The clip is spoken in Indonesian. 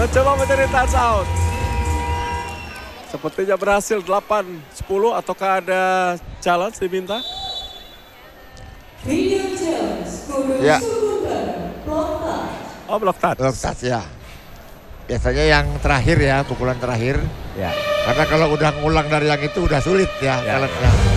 mencoba mencari touch out. Sepertinya berhasil 8-10 ataukah ada challenge diminta? Ya. Oh, block touch. Block touch ya. Biasanya yang terakhir ya, pukulan terakhir. Ya. Karena kalau udah ngulang dari yang itu udah sulit ya. Ya. Challenge-nya.